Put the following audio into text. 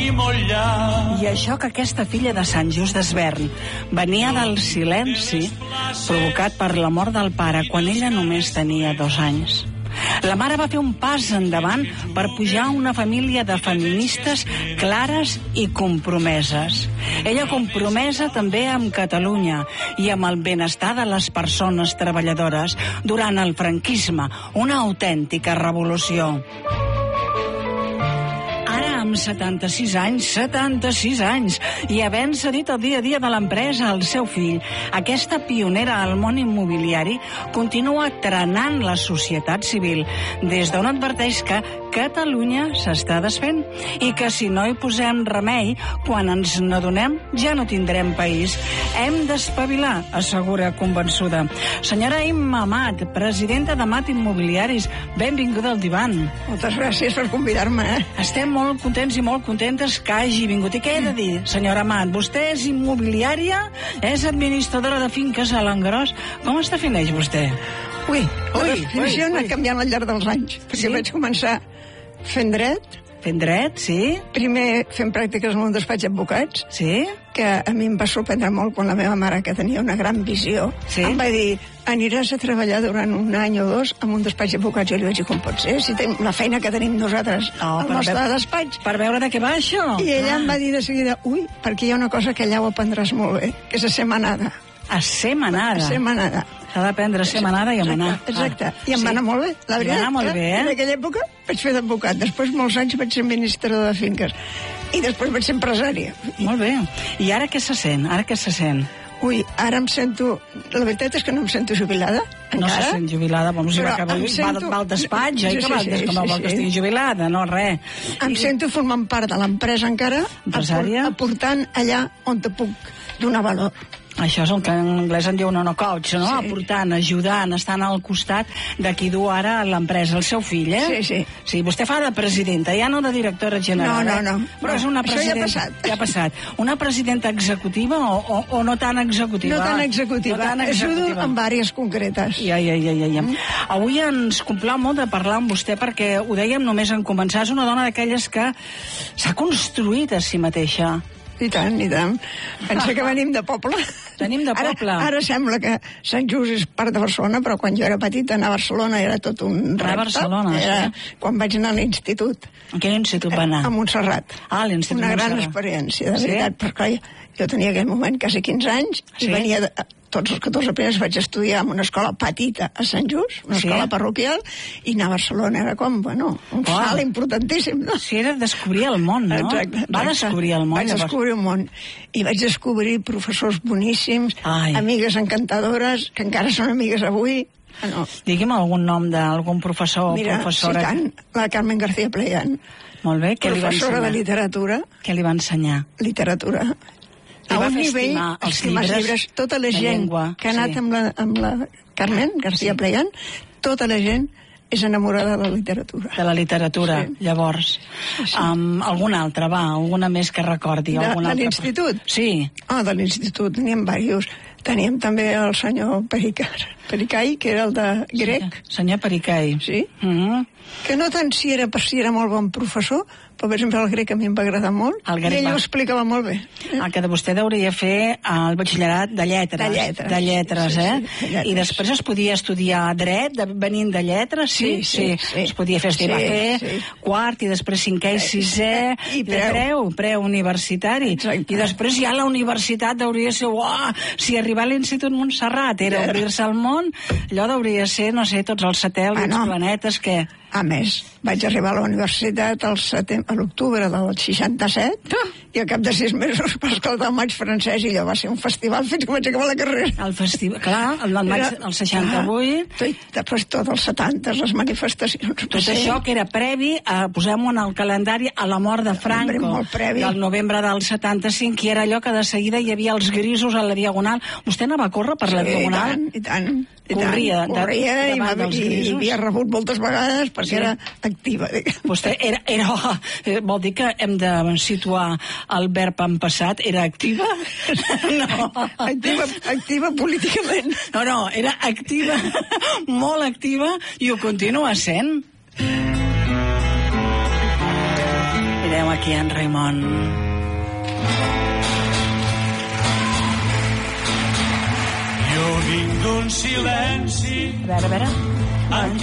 I això que aquesta filla de Sant Just d'Esvern venia del silenci provocat per la mort del pare quan ella només tenia 2 anys. La mare va fer un pas endavant per pujar a una família de feministes clares i compromeses. Ella compromesa també amb Catalunya i amb el benestar de les persones treballadores durant el franquisme, una autèntica revolució. Amb 76 anys, i havent cedit el dia a dia de l'empresa al seu fill, aquesta pionera al món immobiliari continua trenant la societat civil, des d'on adverteix que Catalunya s'està desfent i que si no hi posem remei, quan ens n'adonem ja no tindrem país. Hem d'espavilar, assegura convençuda. Senyora Imma Amat, presidenta de Amat Immobiliaris, benvinguda al divan. Moltes gràcies per convidar-me. Estem molt contents i molt contentes que hagi vingut. I què he de dir, senyora Amat? Vostè és immobiliària, és administradora de finques a l'engròs. Com es defineix vostè? La definició ha anat canviant al llarg dels anys, perquè vaig començar fent dret. Fent dret, sí. Primer fent pràctiques en un despatx d'advocats, sí, que a mi em va sorprendre molt quan la meva mare, que tenia una gran visió, sí, em va dir, aniràs a treballar durant 1 any o 2 en un despatx d'advocats. Jo li vaig dir, com pot ser, si tenim la feina que tenim nosaltres al nostre despatx. Per veure de què va això. I ella em va dir de seguida, perquè hi ha una cosa que allà ho aprendràs molt bé, que és a ser manada. A ser manada. A ser manada. S'ha d'aprendre a ser manada i a manar. Exacte. I em va anar molt bé, la veritat. Va anar molt bé, En aquella època vaig fer d'advocat. Després, molts anys, vaig ser administrador de finques. I després vaig ser empresària. Molt bé. I ara què se sent? Ara em sento... La veritat és que no em sento jubilada, encara. No se sent jubilada, va al despatx, que no vol que estigui jubilada, no, res. Em sento formant part de l'empresa encara, aportant allà on te puc donar valor. Això és el que en anglès en diuen no coach, no? Sí. Aportant, ajudant, estant al costat de qui du ara l'empresa, el seu fill, eh? Sí, vostè fa de presidenta, ja no de directora general. No. Però és una presidenta... Això ja ha passat. Una presidenta executiva o no tan executiva? No tan executiva. Ajudo en àrees concretes. Ja. Avui ens complau molt de parlar amb vostè perquè ho dèiem només en començar. És una dona d'aquelles que s'ha construït a si mateixa. I tant. Pensa que venim de poble. Venim de poble. Ara sembla que Sant Just és part de Barcelona, però quan jo era petita anar a Barcelona era tot un repte. A Barcelona, sí. Quan vaig anar a l'institut. A quin institut va anar? A Montserrat. l'Institut Una gran experiència, de veritat, perquè jo tenia aquell moment quasi 15 anys i venia tots els 14 primers vaig estudiar en una escola petita a Sant Just, una escola parroquial, i anar a Barcelona era com, un salt importantíssim, no? Sí, era descobrir el món, no? Exacte. Va descobrir el món. Vaig descobrir un món. I vaig descobrir professors boníssims, amigues encantadores, que encara són amigues avui. Digui'm algun nom d'algun professor o professora. Mira, sí tant, la Carmen García Playán. Molt bé, què li va ensenyar? Professora de literatura. Què li va ensenyar? Literatura. A un nivell, estimar els llibres, tota la gent que ha anat amb la Carmen García Playán, tota la gent és enamorada de la literatura. De la literatura, llavors. Alguna altra, alguna més que recordi? De l'institut? Sí. De l'institut, teníem diversos. Teníem també el senyor Pericay, que era el de grec. Senyor Pericay. Sí. Que no tant si era molt bon professor, però per exemple el grec a mi em va agradar molt, i ell ho explicava molt bé. El que vostè hauria fer el batxillerat de lletres, I després es podia estudiar dret, venint de lletres, sí. Es podia fer, quart, i després 5è i 6è, i preu universitari. I després ja la universitat hauria ser, si arribar a l'Institut Montserrat era obrir-se al món, allò hauria ser, no sé, tots els satèl·lits, planetes, què? A més, vaig arribar a la universitat a l'octubre del 67 i al cap de 6 mesos va esclatar el maig francès i allò va ser un festival fins que vaig acabar la carrera. El festival, clar, el maig del 68. I després tot els 70, les manifestacions. Tot això que era previ, posem-ho en el calendari, a la mort de Franco, del novembre del 75, i era allò que de seguida hi havia els grisos a la Diagonal. Vostè anava a córrer per la Diagonal? I tant. Corria i havia rebut moltes vegades perquè era activa. Vostè vol dir que hem de situar el verb en passat, era activa? No. Activa políticament. No, era activa, molt activa, i ho continua sent. Crideu aquí en Raimon. Jo vinc d'un silenci. A veure.